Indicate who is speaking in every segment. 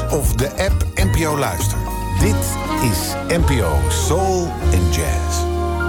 Speaker 1: of de app NPO Luister. Dit is NPO Soul and Jazz.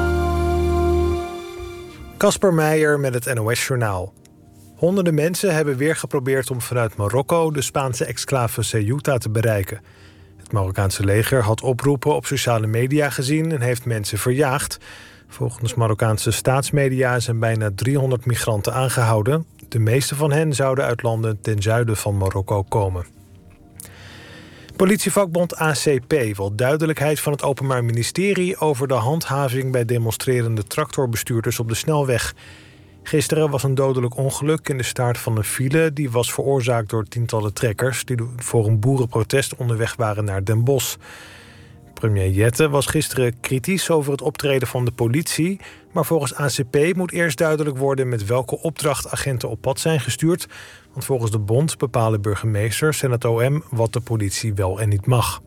Speaker 2: Casper Meijer met het NOS-journaal. Honderden mensen hebben weer geprobeerd om vanuit Marokko de Spaanse exclave Ceuta te bereiken. Het Marokkaanse leger had oproepen op sociale media gezien en heeft mensen verjaagd. Volgens Marokkaanse staatsmedia zijn bijna 300 migranten aangehouden. De meeste van hen zouden uit landen ten zuiden van Marokko komen. Politievakbond ACP wil duidelijkheid van het Openbaar Ministerie over de handhaving bij demonstrerende tractorbestuurders op de snelweg. Gisteren was een dodelijk ongeluk in de staart van een file. Die was veroorzaakt door tientallen trekkers die voor een boerenprotest onderweg waren naar Den Bosch. Premier Jette was gisteren kritisch over het optreden van de politie. Maar volgens ACP moet eerst duidelijk worden met welke opdracht agenten op pad zijn gestuurd. Want volgens de bond bepalen burgemeesters en het OM wat de politie wel en niet mag.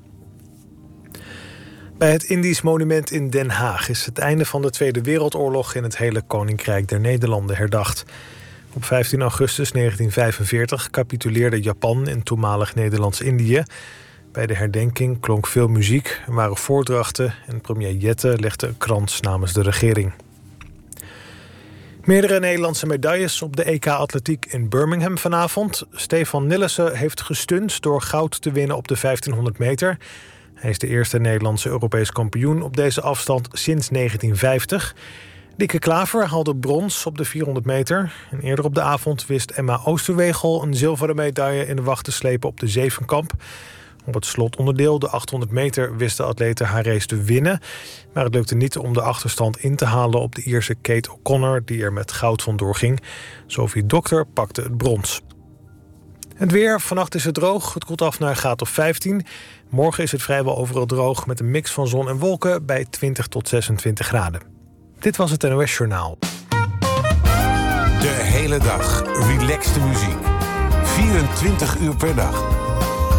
Speaker 2: Bij het Indisch Monument in Den Haag is het einde van de Tweede Wereldoorlog in het hele Koninkrijk der Nederlanden herdacht. Op 15 augustus 1945 capituleerde Japan in toenmalig Nederlands-Indië. Bij de herdenking klonk veel muziek, er waren voordrachten en premier Jette legde een krans namens de regering. Meerdere Nederlandse medailles op de EK-atletiek in Birmingham vanavond. Stefan Nillissen heeft gestunst door goud te winnen op de 1500 meter. Hij is de eerste Nederlandse Europees kampioen op deze afstand sinds 1950. Dikke Klaver haalde brons op de 400 meter. En eerder op de avond wist Emma Oosterwegel een zilveren medaille in de wacht te slepen op de zevenkamp. Op het slotonderdeel, de 800 meter, wist de atlete haar race te winnen. Maar het lukte niet om de achterstand in te halen op de Ierse Kate O'Connor, die er met goud vandoor ging. Sophie Dokter pakte het brons. Het weer, vannacht is het droog. Het koelt af naar een graad of 15. Morgen is het vrijwel overal droog met een mix van zon en wolken bij 20 tot 26 graden. Dit was het NOS Journaal.
Speaker 1: De hele dag relaxte muziek. 24 uur per dag.